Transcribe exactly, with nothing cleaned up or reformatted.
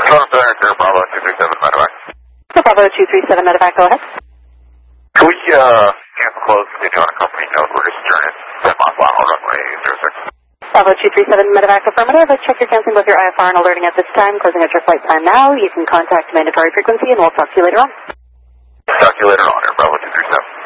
Toronto Center, Bravo two three seven Medevac. Bravo two three seven Medevac, go ahead. Can we, uh, cancel close, continue on a company note? We're just turning ten miles final runway zero six. Bravo two three seven Medevac, affirmative. Check your canceling both your I F R and alerting at this time. Closing at your flight time now. You can contact mandatory frequency and we'll talk to you later on. Talk to you later on, Bravo two three seven.